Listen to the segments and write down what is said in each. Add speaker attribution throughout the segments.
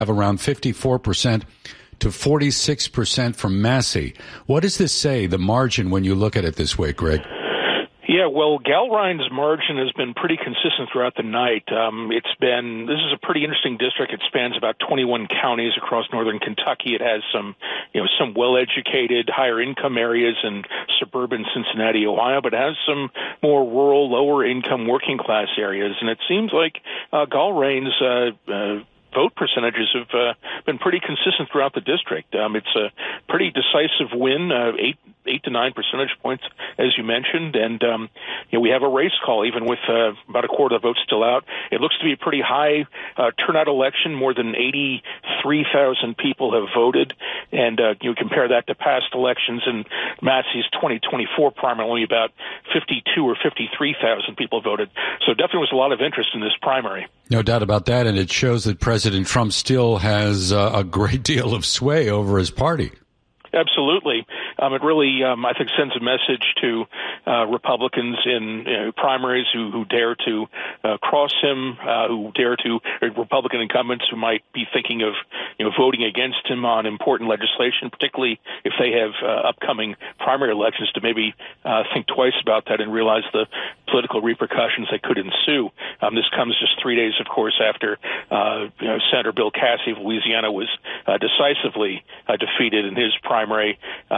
Speaker 1: have around 54% to 46% from Massey. What does this say, the margin, when you look at it this way, Greg?
Speaker 2: Yeah, well, Gallrein's margin has been pretty consistent throughout the night. This is a pretty interesting district. It spans about 21 counties across northern Kentucky. It has some well-educated, higher-income areas in suburban Cincinnati, Ohio, but it has some more rural, lower-income, working-class areas. And it seems like Gallrein's vote percentages have been pretty consistent throughout the district. It's a pretty decisive win, 8 to 9 percentage points, as you mentioned. And we have a race call, even with about a quarter of the votes still out. It looks to be a pretty high turnout election. More than 83,000 people have voted. And you compare that to past elections in Massey's 2024 primary, only about 52 or 53,000 people voted. So definitely was a lot of interest in this primary.
Speaker 1: No doubt about that, and it shows that President Trump still has a great deal of sway over his party.
Speaker 2: Absolutely. It really, I think, sends a message to Republicans in primaries who dare to cross him, Republican incumbents who might be thinking of voting against him on important legislation, particularly if they have upcoming primary elections, to maybe think twice about that and realize the political repercussions that could ensue. This comes just 3 days, of course, after Senator Bill Cassidy of Louisiana was decisively defeated in his primary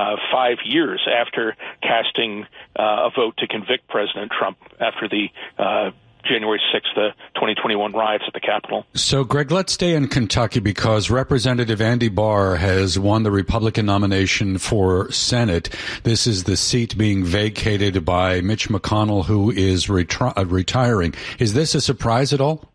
Speaker 2: 5 years after casting a vote to convict President Trump after the January 6th, 2021 riots at the Capitol.
Speaker 1: So, Greg, let's stay in Kentucky because Representative Andy Barr has won the Republican nomination for Senate. This is the seat being vacated by Mitch McConnell, who is retiring. Is this a surprise at all?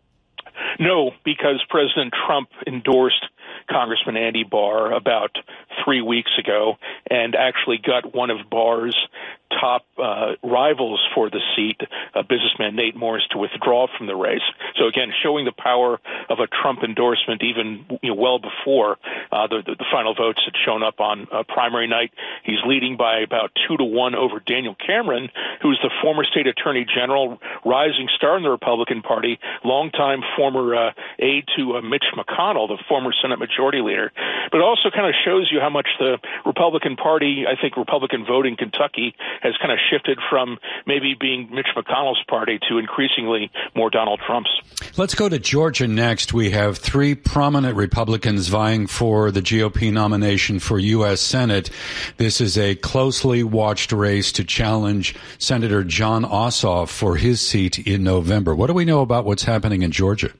Speaker 2: No, because President Trump endorsed Congressman Andy Barr about 3 weeks ago and actually got one of Barr's top rivals for the seat, businessman Nate Morris, to withdraw from the race. So again, showing the power of a Trump endorsement even well before the final votes had shown up on primary night. He's leading by about 2-1 over Daniel Cameron, who's the former state attorney general, rising star in the Republican Party, longtime former aide to Mitch McConnell, the former Senate Majority Leader. But it also kind of shows you how much the Republican Party, I think Republican vote in Kentucky, has kind of shifted from maybe being Mitch McConnell's party to increasingly more Donald Trump's.
Speaker 1: Let's go to Georgia next. We have three prominent Republicans vying for the GOP nomination for U.S. Senate. This is a closely watched race to challenge Senator Jon Ossoff for his seat in November. What do we know about what's happening in Georgia?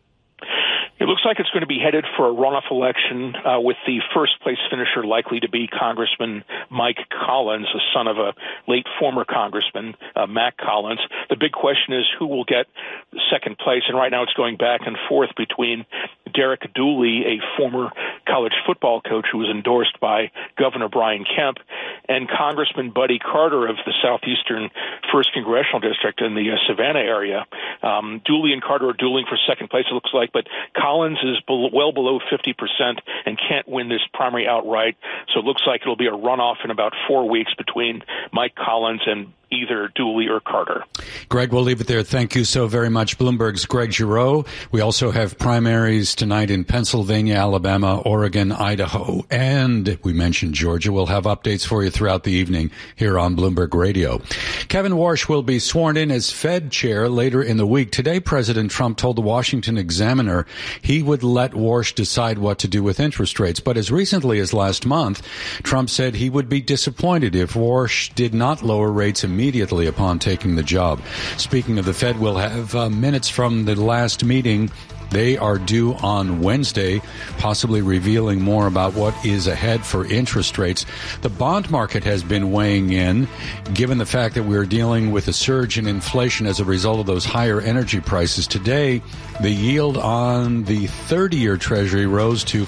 Speaker 2: It looks like it's going to be headed for a runoff election with the first-place finisher likely to be Congressman Mike Collins, the son of a late former Congressman, Mac Collins. The big question is who will get second place, and right now it's going back and forth between Derek Dooley, a former college football coach who was endorsed by Governor Brian Kemp, and Congressman Buddy Carter of the southeastern 1st Congressional District in the Savannah area. Dooley and Carter are dueling for second place, it looks like, but Collins is well below 50% and can't win this primary outright, so it looks like it'll be a runoff in about 4 weeks between Mike Collins and either Dooley or Carter.
Speaker 1: Greg, we'll leave it there. Thank you so very much. Bloomberg's Greg Giroux. We also have primaries tonight in Pennsylvania, Alabama, Oregon, Idaho, and we mentioned Georgia. We'll have updates for you throughout the evening here on Bloomberg Radio. Kevin Warsh will be sworn in as Fed chair later in the week. Today, President Trump told the Washington Examiner he would let Warsh decide what to do with interest rates. But as recently as last month, Trump said he would be disappointed if Warsh did not lower rates immediately upon taking the job. Speaking of the Fed, we'll have minutes from the last meeting. They are due on Wednesday, possibly revealing more about what is ahead for interest rates. The bond market has been weighing in, given the fact that we're dealing with a surge in inflation as a result of those higher energy prices. Today, the yield on the 30-year Treasury rose to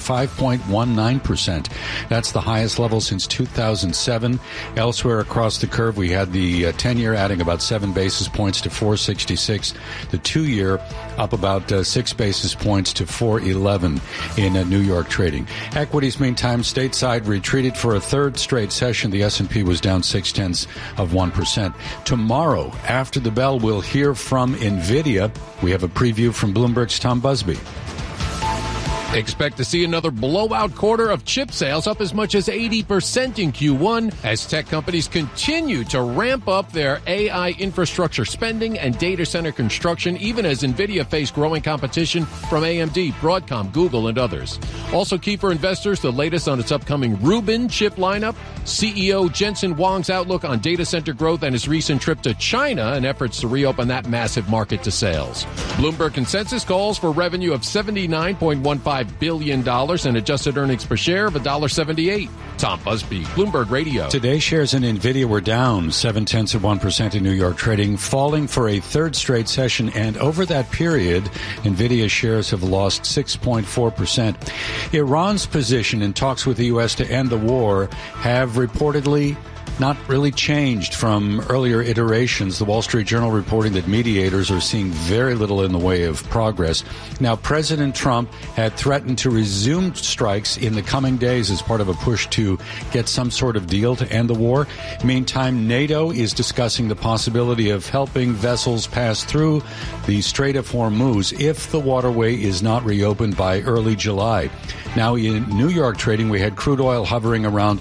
Speaker 1: 5.19%. That's the highest level since 2007. Elsewhere across the curve, we had the 10-year adding about 7 basis points to 4.66. The 2-year up about 6 basis points to 4.11 in New York trading. Equities, meantime, stateside retreated for a third straight session. The S&P was down 0.6%. Tomorrow, after the bell, we'll hear from NVIDIA. We have a preview from Bloomberg's Tom Busby.
Speaker 3: Expect to see another blowout quarter of chip sales, up as much as 80% in Q1 as tech companies continue to ramp up their AI infrastructure spending and data center construction, even as NVIDIA faced growing competition from AMD, Broadcom, Google, and others. Also key for investors, the latest on its upcoming Rubin chip lineup, CEO Jensen Huang's outlook on data center growth, and his recent trip to China and efforts to reopen that massive market to sales. Bloomberg Consensus calls for revenue of $79.15 billion and adjusted earnings per share of $1.78. Tom Busby, Bloomberg Radio.
Speaker 1: Today, shares in NVIDIA were down 0.7% in New York trading, falling for a third straight session. And over that period, NVIDIA shares have lost 6.4%. Iran's position in talks with the U.S. to end the war have reportedly not really changed from earlier iterations. The Wall Street Journal reporting that mediators are seeing very little in the way of progress. Now, President Trump had threatened to resume strikes in the coming days as part of a push to get some sort of deal to end the war. Meantime, NATO is discussing the possibility of helping vessels pass through the Strait of Hormuz if the waterway is not reopened by early July. Now, in New York trading, we had crude oil hovering around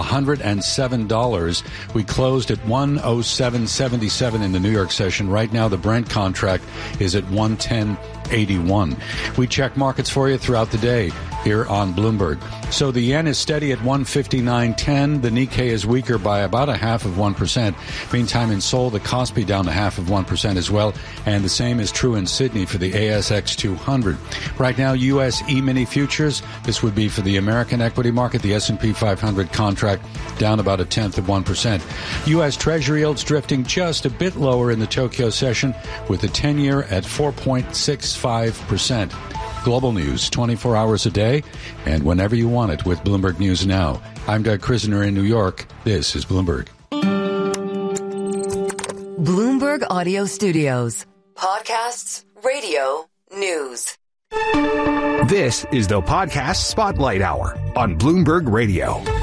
Speaker 1: $107. We closed at 107.77 in the New York session. Right now, the Brent contract is at 110.81. We check markets for you throughout the day here on Bloomberg. So the yen is steady at 159.10. The Nikkei is weaker by about 0.5%. Meantime, in Seoul, the Kospi down 0.5% as well. And the same is true in Sydney for the ASX 200. Right now, U.S. E-mini futures. This would be for the American equity market. The S&P 500 contract down about 0.1%. U.S. Treasury yields drifting just a bit lower in the Tokyo session with the 10-year at 4.65%. Global news 24 hours a day and whenever you want it with Bloomberg News Now. I'm Doug Krisner in New York. This is Bloomberg.
Speaker 4: Bloomberg Audio Studios. Podcasts, radio, news.
Speaker 5: This is the Podcast Spotlight Hour on Bloomberg Radio.